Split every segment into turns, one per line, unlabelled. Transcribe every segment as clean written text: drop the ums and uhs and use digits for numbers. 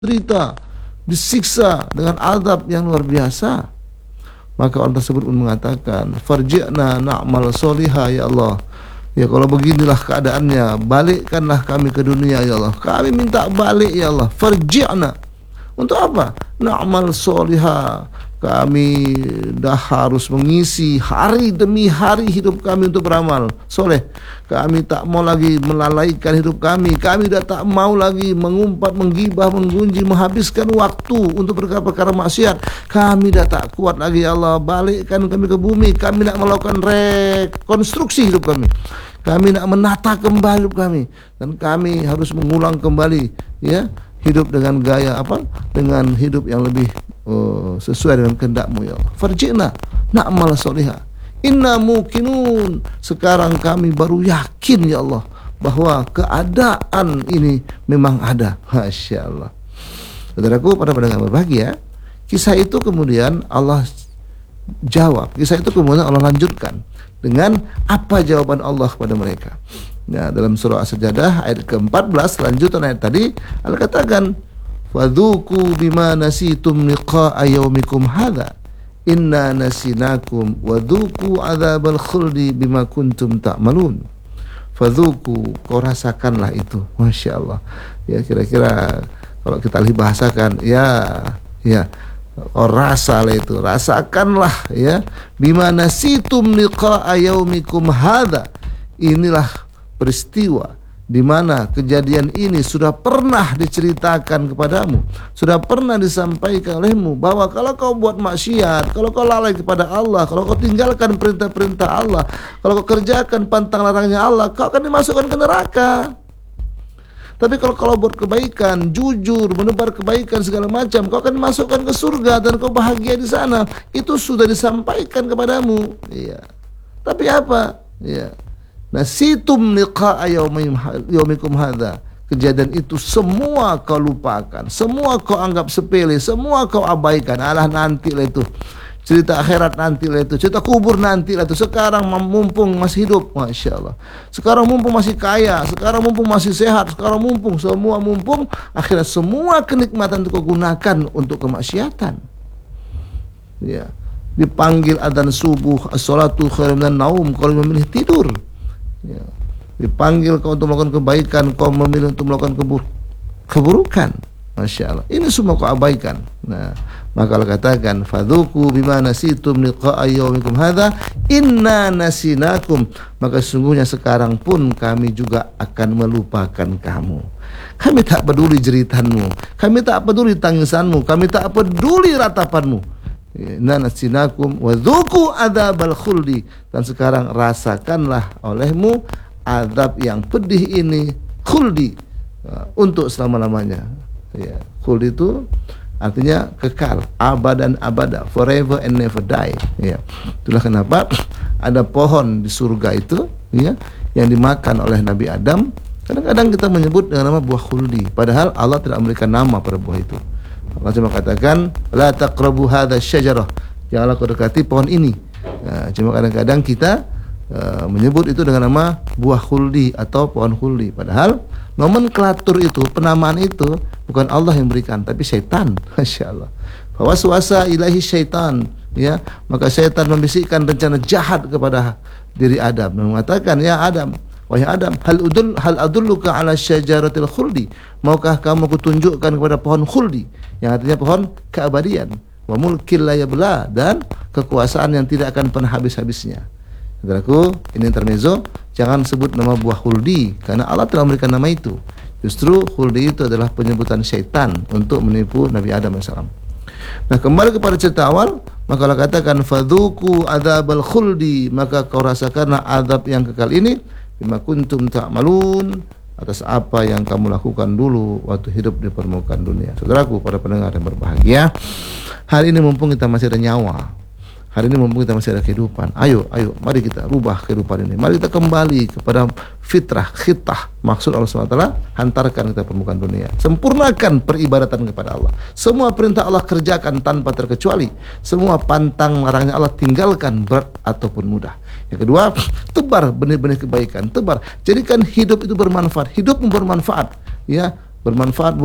derita, disiksa dengan azab yang luar biasa. Maka orang tersebut pun mengatakan, farji'na na'mal solihah ya Allah. Ya kalau beginilah keadaannya, balikkanlah kami ke dunia ya Allah. Kami minta balik ya Allah. Farji'na. Untuk apa? Na'mal solihah. Kami dah harus mengisi hari demi hari hidup kami untuk beramal soleh. Kami tak mau lagi melalaikan hidup kami. Kami dah tak mau lagi mengumpat, menggibah, menggunjing, menghabiskan waktu untuk perkara-perkara maksiat. Kami dah tak kuat lagi ya Allah. Balikkan kami ke bumi. Kami nak melakukan rekonstruksi hidup kami. Kami nak menata kembali hidup kami. Dan kami harus mengulang kembali ya, hidup dengan gaya apa? Dengan hidup yang lebih sesuai dengan kehendak-Mu ya Allah. Farji'na na'mal solihah. Inna muqinun. Sekarang kami baru yakin ya Allah bahwa keadaan ini memang ada. Masya Allah. Saudaraku, pada pendengar berbahagia, kisah itu kemudian Allah jawab. Kisah itu kemudian Allah lanjutkan dengan apa jawaban Allah kepada mereka. Nah, dalam surah As-Sajdah ayat ke-14 lanjutan ayat tadi, Allah katakan, fadzuku bima nasitum liqa'a yaumikum hadza inna nasinakum wadzuku adzabal khuldi bima kuntum ta'malun. Fadzuku, kau rasakanlah itu. Masya Allah. Ya, kira-kira kalau kita bahasakan, ya kau rasalah itu, rasakanlah ya, bima nasitum liqa'a yaumikum hadza. Inilah peristiwa di mana kejadian ini sudah pernah diceritakan kepadamu, sudah pernah disampaikan olehmu, bahwa kalau kau buat maksiat, kalau kau lalai kepada Allah, kalau kau tinggalkan perintah-perintah Allah, kalau kau kerjakan pantang larangnya Allah, kau akan dimasukkan ke neraka. Tapi kalau buat kebaikan, jujur, menebar kebaikan segala macam, kau akan dimasukkan ke surga dan kau bahagia di sana. Itu sudah disampaikan kepadamu. Iya. Tapi apa? Iya. Nasitum liqa'a yaumikum hadza. Kejadian itu semua kau lupakan, semua kau anggap sepele, semua kau abaikan. Alah, nantilah itu. Cerita akhirat nantilah itu. Cerita kubur nantilah itu. Sekarang mumpung masih hidup, Masya Allah. Sekarang mumpung masih kaya, sekarang mumpung masih sehat, sekarang mumpung, semua mumpung. Akhirnya semua kenikmatan itu kau gunakan untuk kemaksiatan. Ya. Dipanggil adzan subuh, as-salatu khairum minan naum, kau memilih tidur. Ya. Dipanggil kau untuk melakukan kebaikan, kau memilih untuk melakukan keburukan. Masya Allah. Ini semua kau abaikan. Nah, maka Allah katakan, fadzuku bima nasitum liqa'a yaumikum hadza inna nasinakum. Maka sesungguhnya sekarang pun kami juga akan melupakan kamu. Kami tak peduli jeritanmu, kami tak peduli tangisanmu, kami tak peduli ratapanmu. Inna nasinakum wa dzuqu adzabal khuldi. Dan sekarang rasakanlah olehmu azab yang pedih ini, khuldi, untuk selama-lamanya. Ya, khuldi itu artinya kekal, abadan abada, forever and never die. Ya. Itulah kenapa ada pohon di surga itu ya, yang dimakan oleh Nabi Adam. Kadang-kadang kita menyebut dengan nama buah khuldi, padahal Allah tidak memberikan nama pada buah itu. Allah cuma katakan, la taqrabu hadza syajarah, janganlah kau dekati pohon ini. Nah, cuma kadang-kadang kita menyebut itu dengan nama buah khuldi atau pohon khuldi, padahal nomenklatur itu, penamaan itu bukan Allah yang berikan, tapi syaitan. Masya Allah. Fawaswasa ilahi syaitan, ya, maka syaitan membisikkan rencana jahat kepada diri Adam dan mengatakan, ya Adam, wahai Adam, hal adulluka ala syajaratil khuldi, maukah kamu kutunjukkan kepada pohon khuldi, yang artinya pohon keabadian, wa mulkil la yabla, dan kekuasaan yang tidak akan pernah habis-habisnya. Saudaraku, ini intermezzo, jangan sebut nama buah khuldi karena Allah telah memberikan nama itu. Justru khuldi itu adalah penyebutan syaitan untuk menipu Nabi Adam AS. Nah, kembali kepada cerita awal, maka Allah katakan, fadzuku adzabal khuldi, maka kau rasakanlah azab yang kekal ini, bima kuntum ta'malun, atas apa yang kamu lakukan dulu waktu hidup di permukaan dunia. Saudaraku, para pendengar yang berbahagia, hari ini mumpung kita masih ada nyawa, hari ini mumpung kita masih ada kehidupan, ayo, mari kita rubah kehidupan ini. Mari kita kembali kepada fitrah, khitah, maksud Allah SWT, hantarkan kita permukaan dunia. Sempurnakan peribadatan kepada Allah. Semua perintah Allah kerjakan tanpa terkecuali. Semua pantang larangnya Allah tinggalkan, berat ataupun mudah. Yang kedua, tebar benih-benih kebaikan, tebar. Jadikan hidup itu bermanfaat, hidup bermanfaat, ya, bermanfaat buat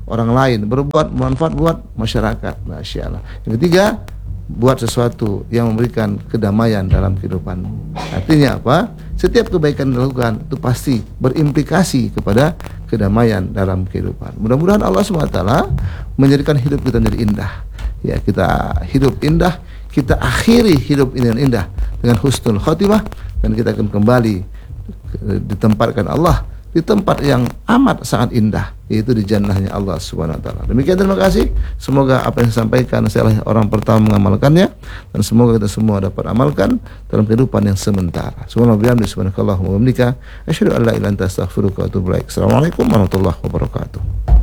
orang lain, berbuat manfaat buat masyarakat. Masya Allah. Yang ketiga, buat sesuatu yang memberikan kedamaian dalam kehidupan. Artinya apa? Setiap kebaikan dilakukan itu pasti berimplikasi kepada kedamaian dalam kehidupan. Mudah-mudahan Allah SWT menjadikan hidup kita menjadi indah. Ya, kita hidup indah, kita akhiri hidup ini dengan indah dengan husnul khotimah, dan kita akan kembali ditempatkan Allah di tempat yang amat sangat indah, yaitu di jannahnya Allah Subhanahu wa taala. Demikian, terima kasih. Semoga apa yang disampaikan saya orang pertama mengamalkannya, dan semoga kita semua dapat amalkan dalam kehidupan yang sementara. Subhanallah, subhanakallahumma wa bihamdika, asyhadu an la ilaha illa anta, astaghfiruka wa atubu ilaik. Assalamualaikum warahmatullahi wabarakatuh.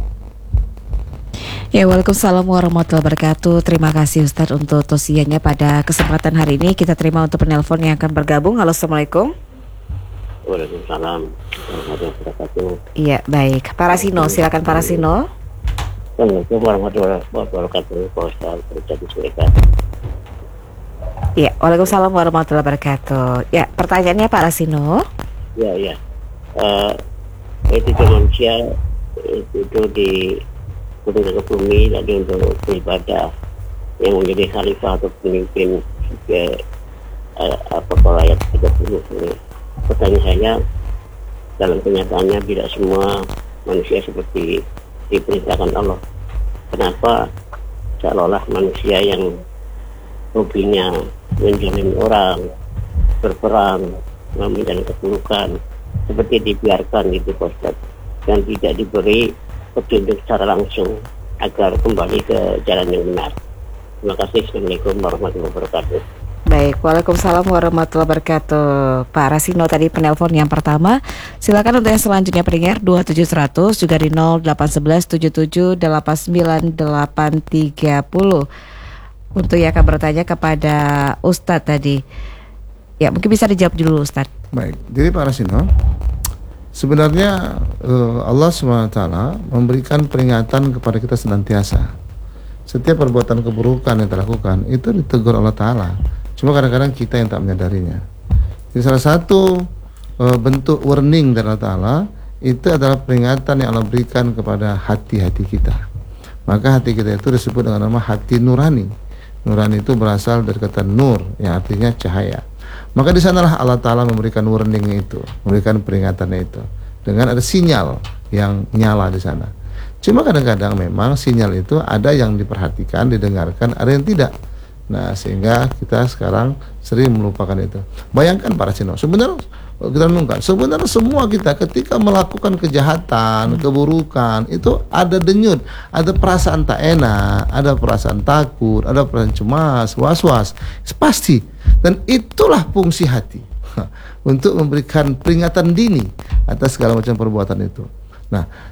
Ya, waalaikumsalam warahmatullahi wabarakatuh. Terima kasih Ustadz untuk tausiahnya pada kesempatan hari ini. Kita terima untuk penelpon yang akan bergabung. Halo, assalamualaikum.
Waalaikumsalam warahmatullahi wabarakatuh.
Iya, baik. Pak Rasino, silakan Pak Rasino.
Assalamualaikum warahmatullahi wabarakatuh. Pak Ustaz, terjadi suekan.
Iya, waalaikumsalam warahmatullahi wabarakatuh. Ya, pertanyaannya Pak Rasino.
Ya. Etika manusia itu diturunkan ke bumi tadi untuk beribadah, yang menjadi khalifah atau pemimpin sebagai kalau ayat 30 ini. Pertanyaan saya, dalam kenyataannya tidak semua manusia seperti diperintahkan Allah. Kenapa seolah-olah manusia yang hobinya menjamin orang, berperang, mencari keburukan, seperti dibiarkan gitu Pak Ustaz, dan tidak diberi petunjuk secara langsung agar kembali ke jalan yang benar. Terima kasih. Assalamualaikum warahmatullahi wabarakatuh.
Baik, waalaikumsalam warahmatullahi wabarakatuh. Pak Rasino tadi penelpon yang pertama. Silakan untuk yang selanjutnya pendengar 27100 juga di 081177898830 untuk yang akan bertanya kepada Ustadz tadi. Ya, mungkin bisa dijawab dulu Ustadz.
Baik, jadi Pak Rasino, sebenarnya Allah SWT memberikan peringatan kepada kita senantiasa. Setiap perbuatan keburukan yang kita lakukan itu ditegur Allah Ta'ala. Cuma kadang-kadang kita yang tak menyadarinya. Jadi salah satu bentuk warning dari Allah Ta'ala itu adalah peringatan yang Allah berikan kepada hati-hati kita. Maka hati kita itu disebut dengan nama hati nurani. Nurani itu berasal dari kata nur, yang artinya cahaya. Maka di sanalah Allah Ta'ala memberikan warning itu, memberikan peringatannya itu, dengan ada sinyal yang nyala di sana. Cuma kadang-kadang memang sinyal itu ada yang diperhatikan, didengarkan, ada yang tidak. Nah, sehingga kita sekarang sering melupakan itu. Bayangkan para Cino, sebenarnya kita renungkan, sebenarnya semua kita ketika melakukan kejahatan, keburukan, itu ada denyut, ada perasaan tak enak, ada perasaan takut, ada perasaan cemas, was-was, pasti. Dan itulah fungsi hati untuk memberikan peringatan dini atas segala macam perbuatan itu. Nah,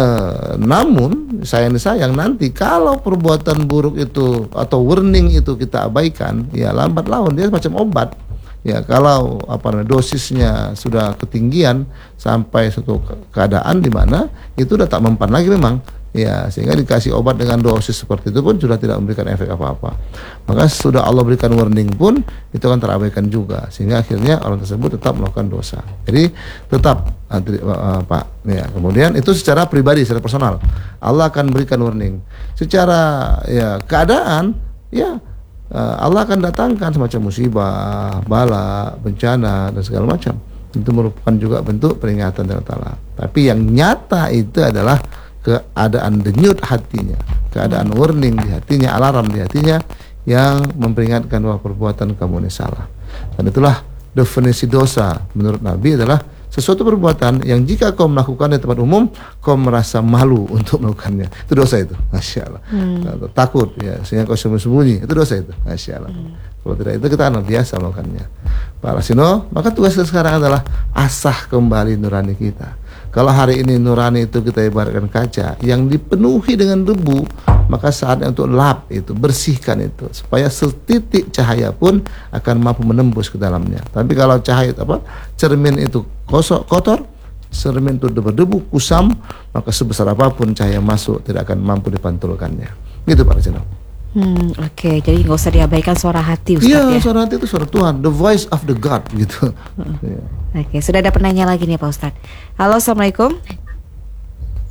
namun sayang nanti kalau perbuatan buruk itu atau warning itu kita abaikan, ya lambat laun dia macam obat. Ya, kalau dosisnya sudah ketinggian sampai suatu keadaan di mana itu udah tak mempan lagi memang. Ya, sehingga dikasih obat dengan dosis seperti itu pun sudah tidak memberikan efek apa-apa. Maka sudah Allah berikan warning pun itu akan terabaikan juga, sehingga akhirnya orang tersebut tetap melakukan dosa. Jadi tetap Pak, ya, kemudian itu secara pribadi, secara personal Allah akan berikan warning. Secara keadaan, Allah akan datangkan semacam musibah, bala, bencana dan segala macam. Itu merupakan juga bentuk peringatan dari Allah. Tapi yang nyata itu adalah keadaan denyut hatinya, keadaan warning di hatinya, alarm di hatinya yang memperingatkan bahwa perbuatan kamu ini salah. Dan itulah definisi dosa menurut Nabi adalah sesuatu perbuatan yang jika kau melakukan di tempat umum, kau merasa malu untuk melakukannya. Itu dosa itu, Masya Allah. Takut, ya, sehingga kau sembunyi, itu dosa itu, Masya Allah. Kalau tidak itu kita akan biasa melakukannya. Pak Rasino, maka tugas kita sekarang adalah asah kembali nurani kita. Kalau hari ini nurani itu kita ibaratkan kaca yang dipenuhi dengan debu, maka saatnya untuk lap itu, bersihkan itu, supaya setitik cahaya pun akan mampu menembus ke dalamnya. Tapi kalau cahaya cermin itu kotor, cermin itu berdebu, kusam, maka sebesar apapun cahaya masuk tidak akan mampu dipantulkannya. Gitu Pak Rasino.
Oke, jadi nggak usah diabaikan suara hati, Ustaz,
ya?
Iya,
suara hati itu suara Tuhan, the voice of the God gitu.
Oke, sudah ada penanya lagi nih Pak Ustadz. Halo, assalamualaikum.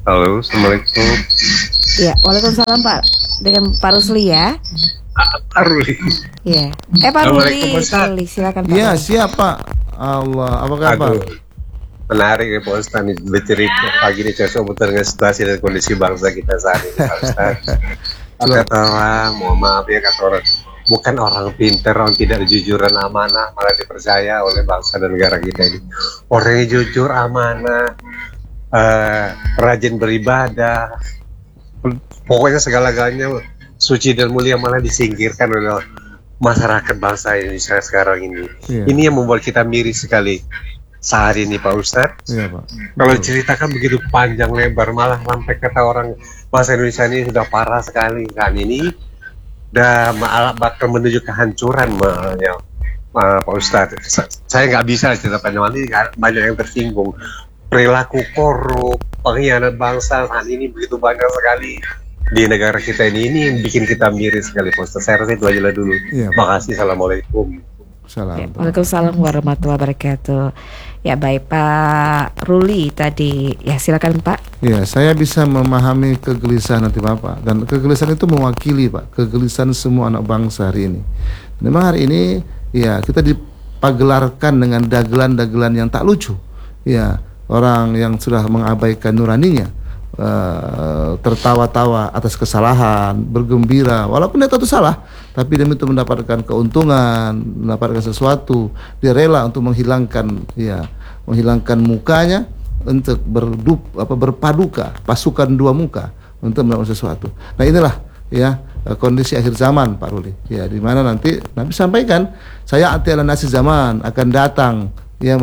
Halo, Assalamualaikum.
Ya, waalaikumsalam Pak. Dengan Pak Rusli ya.
Pak Ruli.
Iya. Pak Ruli,
Assalamualaikum, Ustaz.
Pak Ruli, silakan Pak.
Ya,
Ruli.
siap Pak. Allah, apa kabar?
Aduh, menarik ya Pak Ustaz nih bercerita pagi ini cocok betul dengan situasi dan kondisi bangsa kita saat ini Pak Ustaz. Kata orang, mohon maaf ya kata orang, bukan orang pintar, orang tidak jujur dan amanah malah dipercaya oleh bangsa dan negara kita ini. Orang yang jujur, amanah, rajin beribadah, pokoknya segala-galanya suci dan mulia malah disingkirkan oleh masyarakat bangsa Indonesia sekarang ini.
Iya.
Ini yang membuat kita miris sekali saat ini Pak Ustadz.
Iya Pak.
Kalau diceritakan begitu panjang lebar, malah sampai kata orang bangsa Indonesia ini sudah parah sekali kan ini, udah malah bakal menuju kehancuran ya, Pak Ustadz. Saya nggak bisa cerita panjang, ini banyak yang tersinggung. Perilaku korup, pengkhianat bangsa saat ini begitu banyak sekali di negara kita ini yang bikin kita miris sekali Pak Ustadz. Saya rasa itu aja lah dulu.
Iya, Pak.
Makasih, assalamualaikum.
Salam.
Ya, waalaikumsalam warahmatullahi wabarakatuh. Ya baik Pak Ruli tadi. Ya silakan Pak.
Ya, saya bisa memahami kegelisahan nanti Bapak, dan kegelisahan itu mewakili Pak, kegelisahan semua anak bangsa hari ini. Memang hari ini ya kita dipagelarkan dengan dagelan-dagelan yang tak lucu. Ya, orang yang sudah mengabaikan nuraninya, tertawa-tawa atas kesalahan, bergembira walaupun dia tahu itu salah, tapi demi itu mendapatkan keuntungan, mendapatkan sesuatu, dia rela untuk menghilangkan mukanya untuk berpaduka pasukan dua muka untuk melakukan sesuatu. Nah inilah ya kondisi akhir zaman Pak Ruli. Ya, di mana nanti Nabi sampaikan, saya ati ala nasi zaman akan datang. Ya,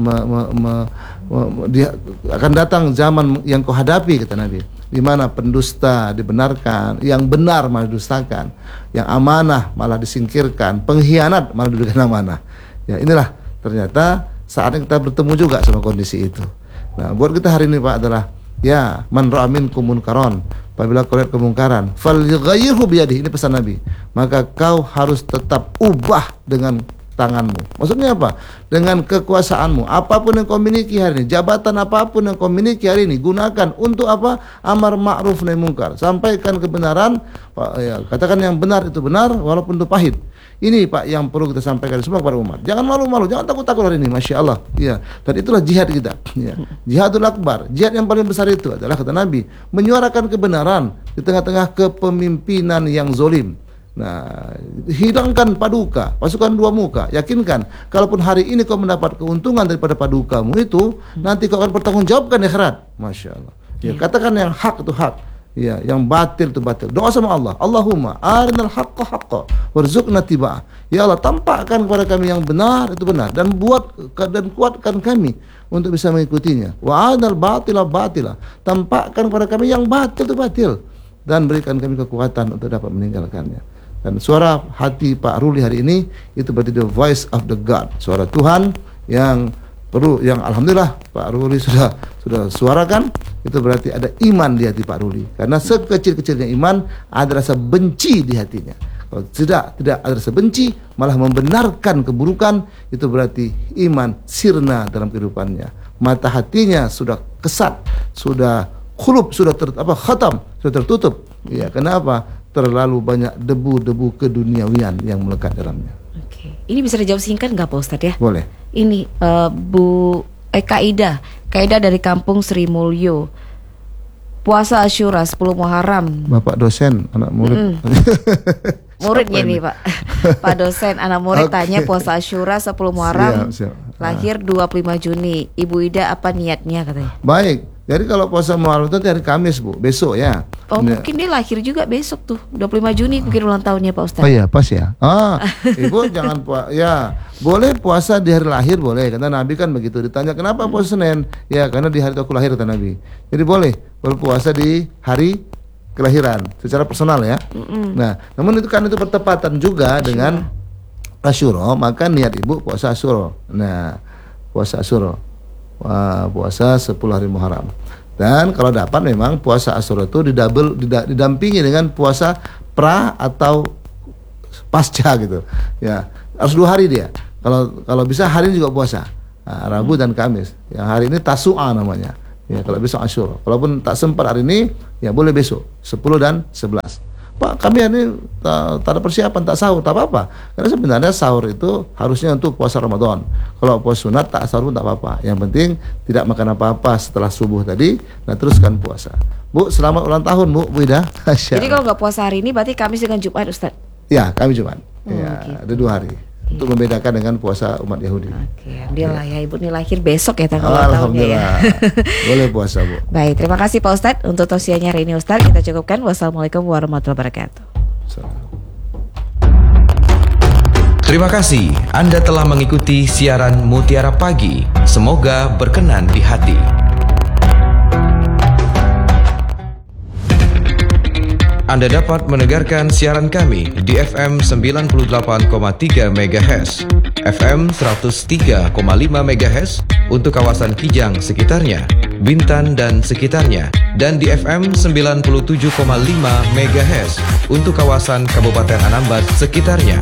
akan datang zaman yang kau hadapi, kata Nabi, di mana pendusta dibenarkan, yang benar malah didustakan, yang amanah malah disingkirkan, pengkhianat malah diberikan amanah. Ya, inilah ternyata saatnya kita bertemu juga sama kondisi itu. Nah, buat kita hari ini Pak adalah ya, man ra'a minkum munkaran, apabila kau lihat kemungkaran, falyughayyirhu biyadihi, ini pesan Nabi, maka kau harus tetap ubah dengan tanganmu. Maksudnya apa? Dengan kekuasaanmu, apapun yang kau miliki hari ini, jabatan apapun yang kau miliki hari ini, gunakan untuk apa? Amar ma'ruf nahi mungkar. Sampaikan kebenaran, Pak, ya, katakan yang benar itu benar walaupun itu pahit. Ini Pak yang perlu kita sampaikan semua kepada umat. Jangan malu-malu, jangan takut-takut hari ini, Masya Allah. Ya, dan itulah jihad kita. Ya. Jihadul akbar, jihad yang paling besar itu adalah kata Nabi, menyuarakan kebenaran di tengah-tengah kepemimpinan yang zolim. Nah, hilangkan paduka, pasukan dua muka. Yakinkan, kalaupun hari ini kau mendapat keuntungan daripada padukamu itu, nanti kau akan bertanggungjawabkan di akhirat. Masya Allah. Ya, katakan yang hak itu hak, ya, yang batil itu batil. Doa sama Allah, Allahumma arinal haqqa haqqa warzuqna tiba'ah. Ya Allah, tampakkan kepada kami yang benar itu benar, dan kuatkan kami untuk bisa mengikutinya. Wa arinal batila batila, tampakkan kepada kami yang batil itu batil, dan berikan kami kekuatan untuk dapat meninggalkannya. Dan suara hati Pak Ruli hari ini itu berarti the voice of the God, suara Tuhan yang yang alhamdulillah Pak Ruli sudah suarakan. Itu berarti ada iman di hati Pak Ruli, karena sekecil-kecilnya iman ada rasa benci di hatinya. Kalau tidak ada rasa benci, malah membenarkan keburukan, itu berarti iman sirna dalam kehidupannya. Mata hatinya sudah kesat, sudah khulub, sudah khatam, sudah tertutup. Ya, kenapa? Terlalu banyak debu-debu keduniawian yang melekat dalamnya.
Oke. Ini bisa dijawab singkat nggak Pak Ustadz ya?
Boleh.
Ini Kaidah dari Kampung Sri Mulyo. Puasa Asyura 10 Muharram.
Bapak dosen, anak murid.
Muridnya nih Pak. Pak dosen, anak murid tanya puasa Asyura 10 Muharram.
Siap.
Lahir 25 Juni. Ibu Ida apa niatnya katanya?
Baik. Jadi kalau puasa Muharram itu hari Kamis Bu, besok ya.
Oh mungkin dia lahir juga besok tuh 25 Juni mungkin ulang tahunnya Pak Ustadz.
Oh iya pas ya. Ibu jangan ya boleh puasa di hari lahir boleh, karena Nabi kan begitu. Ditanya kenapa puasa Senin? Ya karena di hari itu aku lahir kata Nabi. Jadi boleh berpuasa di hari kelahiran secara personal ya. Nah, namun itu kan itu bertepatan juga dengan Asyura, maka niat ibu puasa Asyura. Nah, puasa Asyura. Puasa 10 hari Muharram. Dan kalau dapat memang puasa Asyura itu didampingi dengan puasa pra atau pasca gitu. Ya, harus 2 hari dia. Kalau bisa hari ini juga puasa. Rabu dan Kamis. Yang hari ini Tasu'a namanya. Ya, kalau besok Asyura. Kalaupun tak sempat hari ini, ya boleh besok 10 dan 11. Pak, kami ini tak ada persiapan, tak sahur, tak apa-apa. Karena sebenarnya sahur itu harusnya untuk puasa Ramadan. Kalau puasa sunat tak sahur pun tak apa-apa. Yang penting tidak makan apa-apa setelah subuh tadi, dan teruskan puasa. Bu, selamat ulang tahun Bu Ida.
Jadi kalau nggak puasa hari ini berarti Kamis dengan Jumat, Ustaz?
Ya, kami Jumat. Ya,
gitu.
ada 2 hari. Untuk membedakan dengan puasa umat Yahudi.
Oke, alhamdulillah ya Ibu nih lahir besok ya tanggal ulang tahunnya ya.
Alhamdulillah. Boleh puasa Bu.
Baik, terima kasih Pak Ustadz untuk tausiahnya hari ini Ustadz. Kita cukupkan. Wassalamualaikum warahmatullahi wabarakatuh.
Terima kasih Anda telah mengikuti siaran Mutiara Pagi. Semoga berkenan di hati. Anda dapat mendengarkan siaran kami di FM 98,3 MHz, FM 103,5 MHz untuk kawasan Kijang sekitarnya, Bintan dan sekitarnya, dan di FM 97,5 MHz untuk kawasan Kabupaten Anambas sekitarnya.